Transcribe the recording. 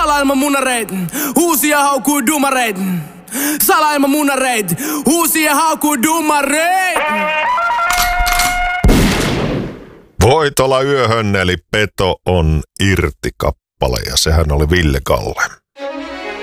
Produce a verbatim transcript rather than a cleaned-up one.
Salailma munareit, uusia haukuu dumareit. Salailma munareit, uusia haukuu dumareit. Voitola yöhön eli Peto on irti kappale ja sehän oli Ville Kalle.